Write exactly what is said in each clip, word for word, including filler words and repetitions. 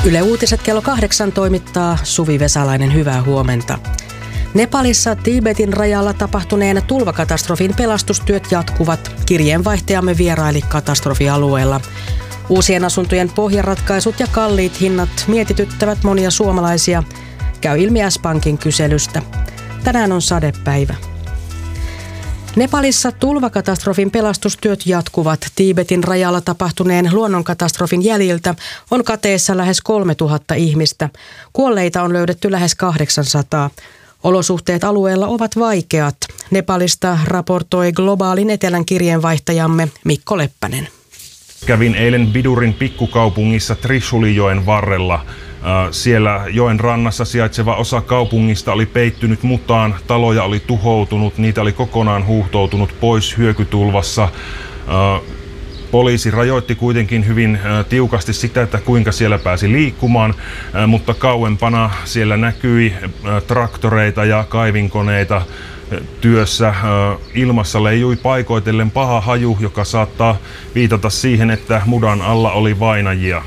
Yle Uutiset kello kahdeksan toimittaa Suvi Vesalainen, hyvää huomenta. Nepalissa Tiibetin rajalla tapahtuneen tulvakatastrofin pelastustyöt jatkuvat. Kirjeenvaihtajamme vieraili katastrofialueella. Uusien asuntojen pohjaratkaisut ja kalliit hinnat mietityttävät monia suomalaisia, käy ilmi S-Pankin kyselystä. Tänään on sadepäivä. Nepalissa tulvakatastrofin pelastustyöt jatkuvat. Tiibetin rajalla tapahtuneen luonnonkatastrofin jäljiltä on kateessa lähes kolmetuhatta ihmistä. Kuolleita on löydetty lähes kahdeksansataa. Olosuhteet alueella ovat vaikeat. Nepalista raportoi globaalin etelän kirjeenvaihtajamme Mikko Leppänen. Kävin eilen Bidurin pikkukaupungissa Trishulijoen varrella. Siellä joen rannassa sijaitseva osa kaupungista oli peittynyt mutaan, taloja oli tuhoutunut, niitä oli kokonaan huuhtoutunut pois hyökytulvassa. Poliisi rajoitti kuitenkin hyvin tiukasti sitä, että kuinka siellä pääsi liikkumaan, mutta kauempana siellä näkyi traktoreita ja kaivinkoneita työssä. Ilmassa leijui paikoitellen paha haju, joka saattaa viitata siihen, että mudan alla oli vainajia.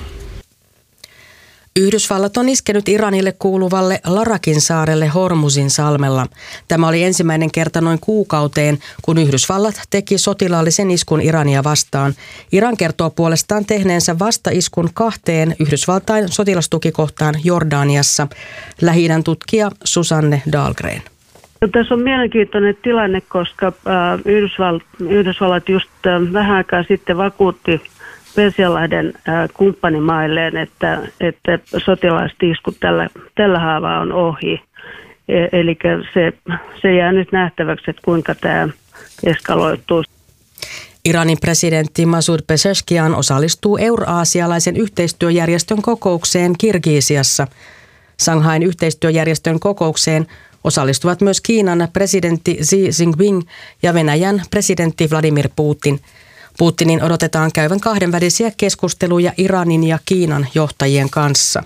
Yhdysvallat on iskenyt Iranille kuuluvalle Larakin saarelle Hormuzin salmella. Tämä oli ensimmäinen kerta noin kuukauteen, kun Yhdysvallat teki sotilaallisen iskun Irania vastaan. Iran kertoo puolestaan tehneensä vastaiskun kahteen Yhdysvaltain sotilastukikohtaan Jordaniassa. Lähi-idän tutkija Susanne Dahlgren. Tässä on mielenkiintoinen tilanne, koska Yhdysvallat, Yhdysvallat just vähän aikaa sitten vakuutti Persianlahden kumppanimailleen, että, että sotilaalliset iskut tällä, tällä haavaa on ohi. Eli se, se jää nyt nähtäväksi, että kuinka tämä eskaloituu. Iranin presidentti Masoud Pezeshkian osallistuu euraasialaisen yhteistyöjärjestön kokoukseen Kirgisiassa. Shanghain yhteistyöjärjestön kokoukseen osallistuvat myös Kiinan presidentti Xi Jinping ja Venäjän presidentti Vladimir Putin. Putinin odotetaan käyvän kahdenvälisiä keskusteluja Iranin ja Kiinan johtajien kanssa.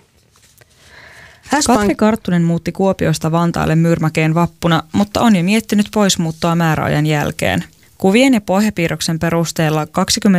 Katri Karttunen muutti Kuopiosta Vantaalle Myyrmäkeen vappuna, mutta on jo miettinyt poismuuttoa määräajan jälkeen. Kuvien ja pohjapiirroksen perusteella kaksikymmentä